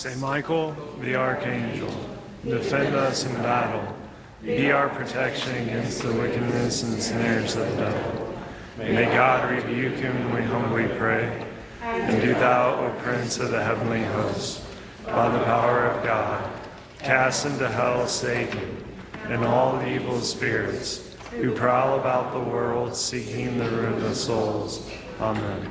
Saint Michael, the Archangel, defend us in battle. Be our protection against the wickedness and snares of the devil. May God rebuke him, we humbly pray. And do thou, O Prince of the heavenly host, by the power of God, cast into hell Satan and all the evil spirits who prowl about the world seeking the ruin of souls. Amen.